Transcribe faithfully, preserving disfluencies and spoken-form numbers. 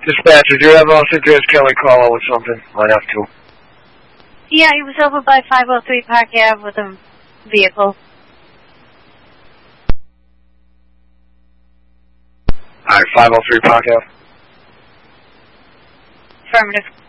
Dispatcher, do you have also Andreas Kelly call out with something? Line up two. Yeah, he was over by five oh three Park Avenue with a vehicle. Alright, five oh three Park Avenue. Affirmative.